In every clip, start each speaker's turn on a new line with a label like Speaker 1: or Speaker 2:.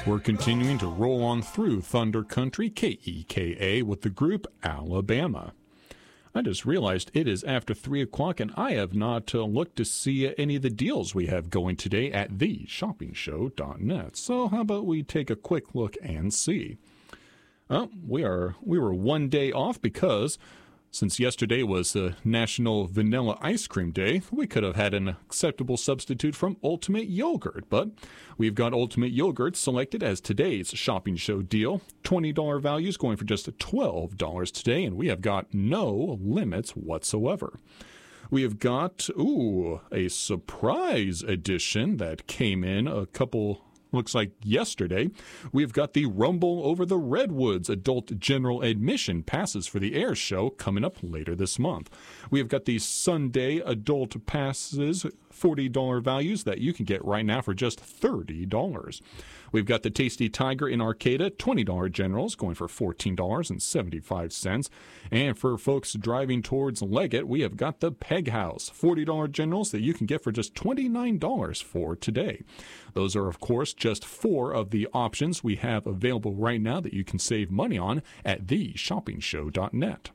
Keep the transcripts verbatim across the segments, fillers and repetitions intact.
Speaker 1: We're continuing to roll on through Thunder Country, K E K A, with the group Alabama. I just realized it is after three o'clock, and I have not uh, looked to see uh, any of the deals we have going today at the shopping show dot net. So how about we take a quick look and see? Well, we are we were one day off because since yesterday was uh, National Vanilla Ice Cream Day, we could have had an acceptable substitute from Ultimate Yogurt. But we've got Ultimate Yogurt selected as today's shopping show deal. twenty dollars values going for just twelve dollars today, and we have got no limits whatsoever. We have got, ooh, a surprise edition that came in a couple looks like yesterday. We've got the Rumble Over the Redwoods adult general admission passes for the air show coming up later this month. We've got the Sunday adult passes, forty dollars values that you can get right now for just thirty dollars. We've got the Tasty Tiger in Arcata, twenty dollars generals going for fourteen dollars and seventy-five cents. And for folks driving towards Leggett, we have got the Peg House, forty dollars generals that you can get for just twenty-nine dollars for today. Those are, of course, just four of the options we have available right now that you can save money on at the shopping show dot net.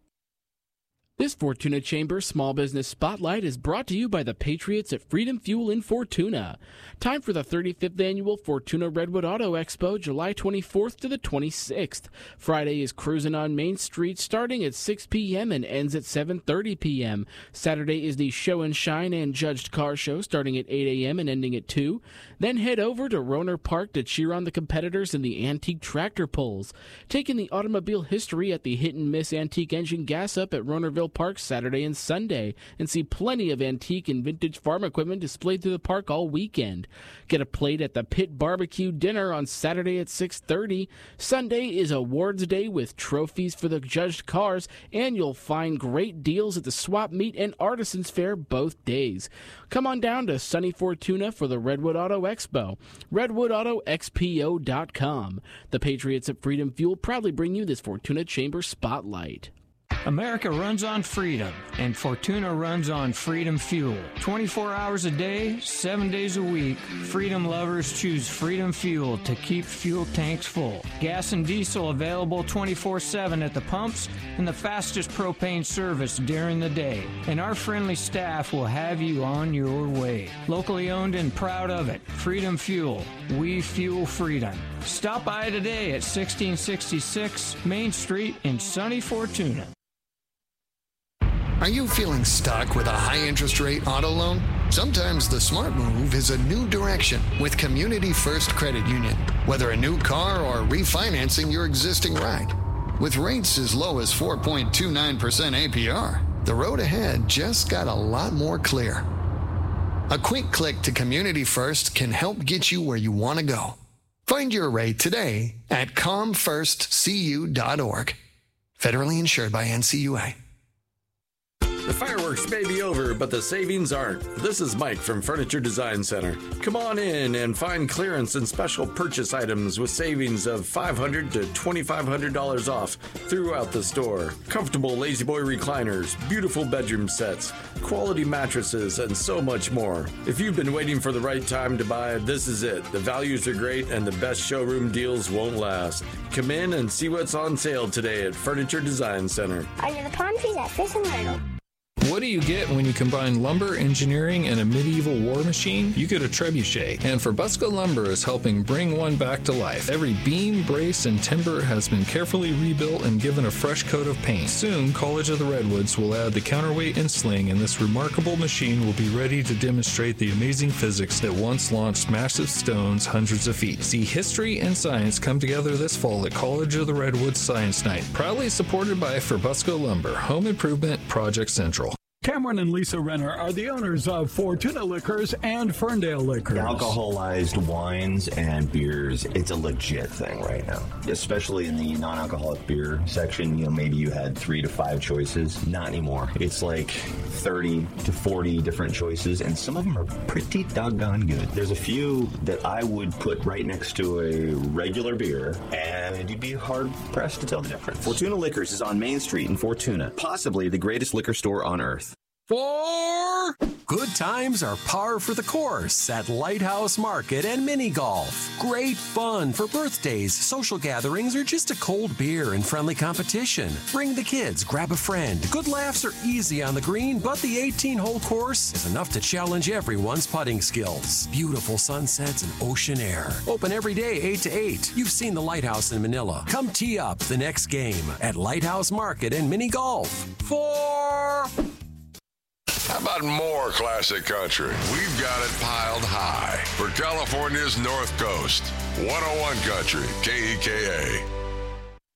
Speaker 2: This Fortuna Chamber Small Business Spotlight is brought to you by the Patriots at Freedom Fuel in Fortuna. Time for the thirty-fifth Annual Fortuna Redwood Auto Expo, July twenty-fourth to the twenty-sixth. Friday is Cruising on Main Street starting at six p.m. and ends at seven thirty p.m. Saturday is the Show and Shine and Judged Car Show starting at eight a.m. and ending at two. Then head over to Roner Park to cheer on the competitors in the antique tractor pulls. Taking the automobile history at the Hit and Miss Antique Engine Gas Up at Ronerville Park Saturday and Sunday, and see plenty of antique and vintage farm equipment displayed through the park all weekend. Get a plate at the Pit Barbecue Dinner on Saturday at six thirty. Sunday is Awards Day with trophies for the judged cars, and you'll find great deals at the Swap Meet and Artisans Fair both days. Come on down to sunny Fortuna for the Redwood Auto Expo. redwood auto x p o dot com. The Patriots at Freedom Fuel proudly bring you this Fortuna Chamber Spotlight.
Speaker 3: America runs on freedom, and Fortuna runs on Freedom Fuel. twenty-four hours a day, seven days a week, Freedom lovers choose Freedom Fuel to keep fuel tanks full. Gas and diesel available twenty-four seven at the pumps, and the fastest propane service during the day. And our friendly staff will have you on your way. Locally owned and proud of it, Freedom Fuel. We fuel freedom. Stop by today at sixteen sixty-six Main Street in sunny Fortuna.
Speaker 4: Are you feeling stuck with a high-interest rate auto loan? Sometimes the smart move is a new direction with Community First Credit Union. Whether a new car or refinancing your existing ride. With rates as low as four point two nine percent A P R, the road ahead just got a lot more clear. A quick click to Community First can help get you where you want to go. Find your rate today at com first c u dot org. Federally insured by N C U A.
Speaker 5: The fireworks may be over, but the savings aren't. This is Mike from Furniture Design Center. Come on in and find clearance and special purchase items with savings of five hundred dollars to twenty-five hundred dollars off throughout the store. Comfortable La-Z-Boy recliners, beautiful bedroom sets, quality mattresses, and so much more. If you've been waiting for the right time to buy, this is it. The values are great and the best showroom deals won't last. Come in and see what's on sale today at Furniture Design Center.
Speaker 6: Under the palm trees at Fish and Myrtle.
Speaker 7: What do you get when you combine lumber, engineering, and a medieval war machine? You get a trebuchet, and Forbusco Lumber is helping bring one back to life. Every beam, brace, and timber has been carefully rebuilt and given a fresh coat of paint. Soon, College of the Redwoods will add the counterweight and sling, and this remarkable machine will be ready to demonstrate the amazing physics that once launched massive stones hundreds of feet. See history and science come together this fall at College of the Redwoods Science Night, proudly supported by Forbusco Lumber, Home Improvement Project Central.
Speaker 8: Cameron and Lisa Renner are the owners of Fortuna Liquors and Ferndale Liquors.
Speaker 9: Alcoholized wines and beers, it's a legit thing right now. Especially in the non-alcoholic beer section, you know, maybe you had three to five choices. Not anymore. It's like thirty to forty different choices, and some of them are pretty doggone good. There's a few that I would put right next to a regular beer, and you'd be hard-pressed to tell the difference. Fortuna Liquors is on Main Street in Fortuna, possibly the greatest liquor store on earth.
Speaker 10: four. Good times are par for the course at Lighthouse Market and Mini Golf. Great fun for birthdays, social gatherings, or just a cold beer and friendly competition. Bring the kids, grab a friend. Good laughs are easy on the green, but the eighteen-hole course is enough to challenge everyone's putting skills. Beautiful sunsets and ocean air. Open every day eight to eight. You've seen the Lighthouse in Manila. Come tee up the next game at Lighthouse Market and Mini Golf. Four.
Speaker 11: How about more classic country? We've got it piled high for California's North Coast. one oh one Country, K E K A.